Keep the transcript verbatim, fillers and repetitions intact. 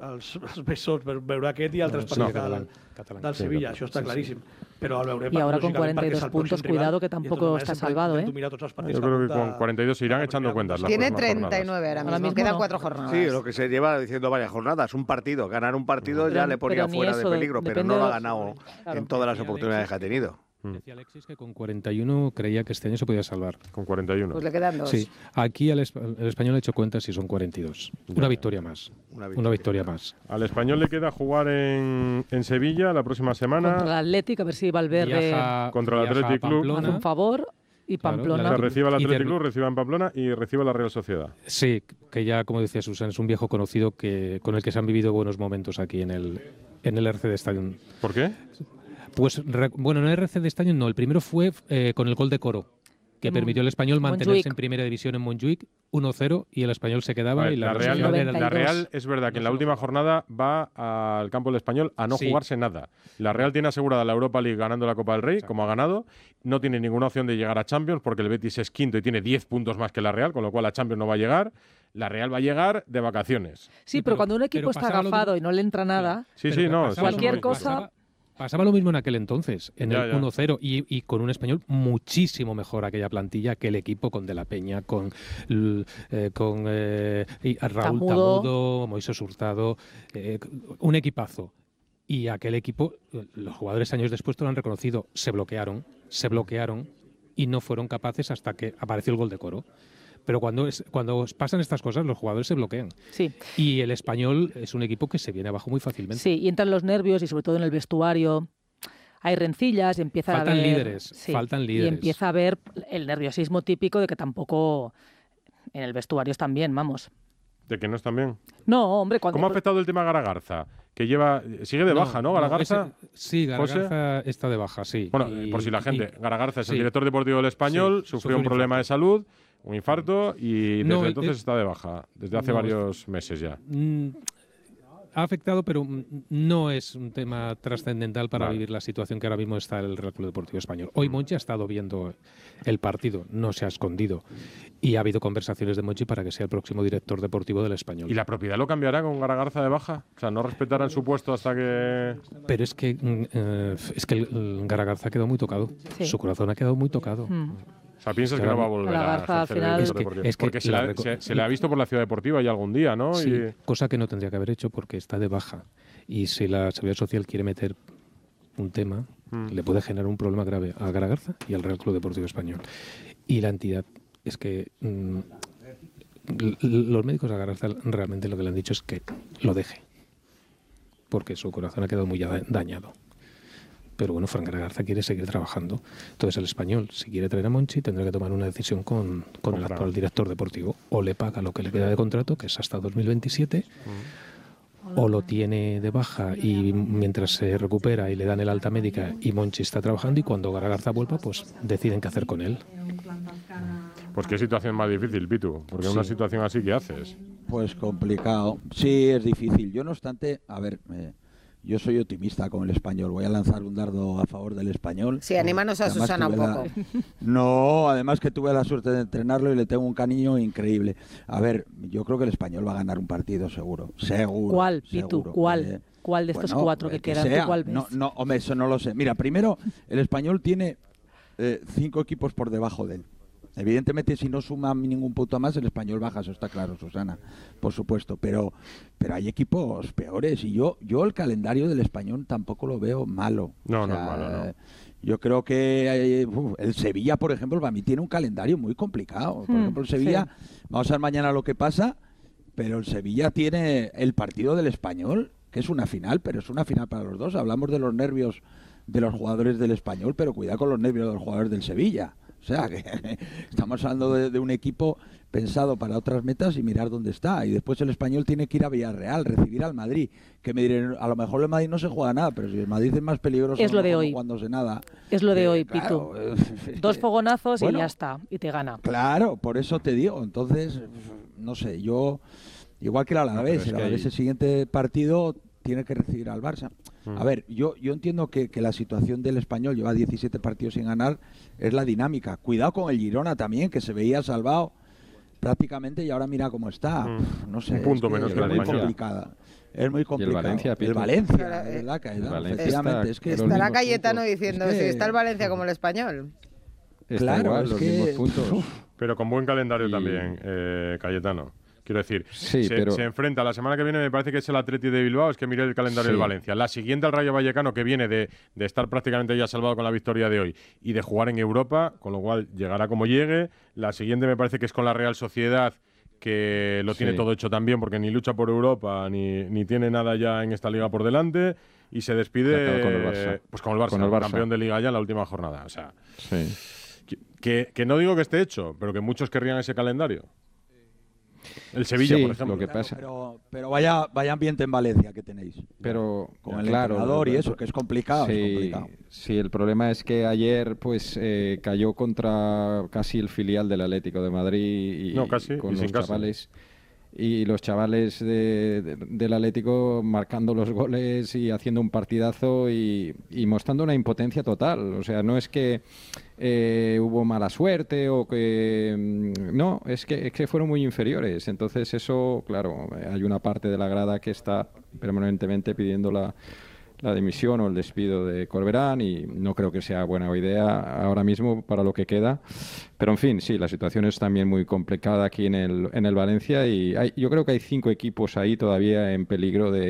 els, els bessons per veure aquest i altres no, partits no, del, catalán. del Sevilla, sí, això està sí, claríssim. Sí. Pero al Europa, y ahora con cuarenta y dos puntos, cuidado que tampoco está salvado, ¿eh? Yo creo que con cuarenta y dos se irán echando cuentas. Tiene treinta y nueve ahora mismo, mismo quedan no. cuatro jornadas. Sí, lo que se lleva diciendo varias jornadas, un partido, ganar un partido pero, ya le ponía fuera de peligro, pero no lo ha ganado claro. en todas las oportunidades que ha tenido. Decía Alexis que con cuarenta y uno creía que este año se podía salvar. Con cuarenta y uno. Pues le quedan dos. Sí, aquí el, el Español ha hecho cuentas y son cuarenta y dos. Una victoria más. Una victoria, Una victoria más. Al Español le queda jugar en, en Sevilla la próxima semana. Contra el Atlético, a ver si Valverde viaja, contra el Athletic Club. Hace un favor. Y Pamplona. Claro, o sea, recibe el Athletic Club, reciba en Pamplona y recibe la Real Sociedad. Sí, que ya, como decía Susan, es un viejo conocido que con el que se han vivido buenos momentos aquí en el, en el R C D Stadium. ¿Por qué? Pues, re, bueno, en el R C D Stadium no, el primero fue eh, con el gol de Coro, que mm. permitió al Español mantenerse Montjuic. en primera división en Montjuic, uno cero, y el Español se quedaba. Ver, y la, la, Real, la, la Real es verdad que en la última jornada va al campo del Español a no sí. jugarse nada. La Real tiene asegurada la Europa League ganando la Copa del Rey, Exacto. como ha ganado. No tiene ninguna opción de llegar a Champions porque el Betis es quinto y tiene diez puntos más que la Real, con lo cual a Champions no va a llegar. La Real va a llegar de vacaciones. Sí, pero, pero cuando un equipo está agafado y no le entra nada, sí, sí, no, cualquier muy, cosa... Pasaba, pasaba lo mismo en aquel entonces, en ya, el uno cero, y, y con un Español muchísimo mejor aquella plantilla que el equipo con De la Peña, con, eh, con eh, Raúl Tamudo, Tamudo Moisés Hurtado, eh, un equipazo. Y aquel equipo, los jugadores años después lo han reconocido, se bloquearon, se bloquearon y no fueron capaces hasta que apareció el gol de Coro. Pero cuando, es, cuando pasan estas cosas, los jugadores se bloquean. Sí. Y el Español es un equipo que se viene abajo muy fácilmente. Sí, y entran los nervios y sobre todo en el vestuario hay rencillas, y empieza faltan a haber... líderes, sí, faltan líderes. Y empieza a haber el nerviosismo típico de que tampoco en el vestuario están bien, vamos. ¿De que no están bien? No, hombre... Cuando... ¿Cómo ha afectado el tema Garagarza? Que lleva... Sigue de baja, ¿no? ¿no? Garagarza. No, ese, sí, Garagarza ¿José? está de baja, sí. Bueno, y, por si la gente... Y, Garagarza es sí. el director deportivo del Español, sí, sufrió un problema de salud... Un infarto y desde no, entonces eh, está de baja, desde hace no, varios meses ya. Mm, ha afectado, pero no es un tema trascendental para vale. vivir la situación que ahora mismo está el Real Club Deportivo Español. Hoy Monchi ha estado viendo el partido, no se ha escondido. Y ha habido conversaciones de Monchi para que sea el próximo director deportivo del Español. ¿Y la propiedad lo cambiará con Garagarza de baja? O sea, ¿no respetarán su puesto hasta que...? Pero es que, eh, es que el, el Garagarza ha quedado muy tocado. Sí. Su corazón ha quedado muy tocado. Mm. O sea, piensas que no va a volver a ejercer el director deportivo. Es que, porque se, la, reco- se, se le ha visto por la Ciudad Deportiva ya algún día, ¿no? Sí, y... cosa que no tendría que haber hecho porque está de baja. Y si la Seguridad Social quiere meter un tema, mm. le puede generar un problema grave a Garagarza y al Real Club Deportivo Español. Y la entidad, es que mmm, los médicos de Garagarza realmente lo que le han dicho es que lo deje. Porque su corazón ha quedado muy dañado. Pero bueno, Fran Garagarza quiere seguir trabajando. Entonces el Español, si quiere traer a Monchi, tendrá que tomar una decisión con, con, con el Fran. actual director deportivo. O le paga lo que le queda de contrato, que es hasta dos mil veintisiete, mm. o lo tiene de baja y mientras se recupera y le dan el alta médica y Monchi está trabajando, y cuando Garagarza vuelva, pues deciden qué hacer con él. Pues qué situación más difícil, Pitu, porque sí. una situación así, ¿qué haces? Pues complicado. Sí, es difícil. Yo, no obstante, a ver... Eh, Yo soy optimista con el Español. Voy a lanzar un dardo a favor del Español. Sí, anímanos a además Susana un poco. La... No, además que tuve la suerte de entrenarlo y le tengo un cariño increíble. A ver, yo creo que el Español va a ganar un partido seguro. Seguro. ¿Cuál, Pitu? Seguro. ¿Cuál? Eh, ¿Cuál de estos bueno, cuatro que, que quedan? ¿Tú cuál ves? No, no, hombre, eso no lo sé. Mira, primero, el Español tiene eh, cinco equipos por debajo de él. Evidentemente, si no suma ningún punto más, el Español baja, eso está claro, Susana, por supuesto, pero pero hay equipos peores y yo yo el calendario del Español tampoco lo veo malo. No, o sea, no es malo, no. Yo creo que uf, el Sevilla, por ejemplo, para mí tiene un calendario muy complicado. Por hmm, ejemplo, el Sevilla, sí. vamos a ver mañana lo que pasa, pero el Sevilla tiene el partido del Español, que es una final, pero es una final para los dos. Hablamos de los nervios de los jugadores del Español, pero cuidado con los nervios de los jugadores del Sevilla. O sea, que estamos hablando de, de un equipo pensado para otras metas y mirar dónde está. Y después el Español tiene que ir a Villarreal, recibir al Madrid. Que me dirán, a lo mejor el Madrid no se juega nada, pero si el Madrid es más peligroso, es lo de hoy. Cuando se nada. Es lo de eh, hoy, claro, Pitu. Eh, Dos fogonazos bueno, y ya está, y te gana. Claro, por eso te digo. Entonces, no sé, yo, igual que el Alavés, no, el Alavés hay... el siguiente partido tiene que recibir al Barça. Mm. A ver, yo yo entiendo que, que la situación del Español, lleva diecisiete partidos sin ganar, es la dinámica. Cuidado con el Girona también, que se veía salvado prácticamente y ahora mira cómo está. Mm. No sé, un punto es que menos es que muy la complicada. Es muy complicado. Y el Valencia, el Valencia, claro, eh, ¿verdad, Cayetano? Valencia Efectivamente, está, es que estará Cayetano puntos. diciendo es que... si está el Valencia como el Español. Está claro, igual, es los que... mismos puntos. Pero con buen calendario y... también, eh, Cayetano. Quiero decir, sí, se, pero... se enfrenta la semana que viene, me parece que es el Atleti de Bilbao, es que mire el calendario sí. del Valencia. La siguiente al Rayo Vallecano, que viene de, de estar prácticamente ya salvado con la victoria de hoy y de jugar en Europa, con lo cual llegará como llegue. La siguiente me parece que es con la Real Sociedad, que lo tiene sí. todo hecho también, porque ni lucha por Europa, ni, ni tiene nada ya en esta liga por delante, y se despide con el Barça, pues con el Barça, con el Barça, campeón de liga ya en la última jornada. O sea, sí. que, que, que no digo que esté hecho, pero que muchos querrían ese calendario. El Sevilla, sí, por ejemplo. Lo que claro, pasa. Pero, pero vaya, vaya ambiente en Valencia que tenéis. Pero con el claro, entrenador lo, y eso, que es complicado, sí, es complicado. Sí, el problema es que ayer pues eh, cayó contra casi el filial del Atlético de Madrid y no, casi, con y los sin chavales. Casi. Y los chavales de, de, del Atlético marcando los goles y haciendo un partidazo y, y mostrando una impotencia total. O sea, no es que eh, hubo mala suerte o que... No, es que, es que fueron muy inferiores. Entonces eso, claro, hay una parte de la grada que está permanentemente pidiendo la, la dimisión o el despido de Corberán y no creo que sea buena idea ahora mismo para lo que queda. Pero en fin, sí, la situación es también muy complicada aquí en el, en el Valencia y hay, yo creo que hay cinco equipos ahí todavía en peligro de